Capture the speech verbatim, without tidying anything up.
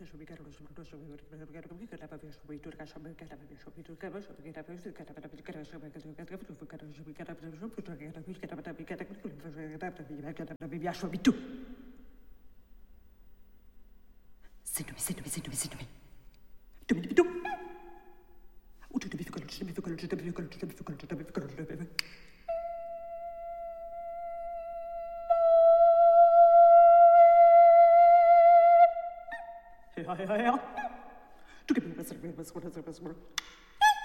Sentimi, sentimi, sentimi, sentimi. Tu mi tu. U tu devi fare, devi fare, devi fare, devi fare, devi fare, devi fare, devi fare. Ja, ja, ja. Du gib mir was, was, was, was, was.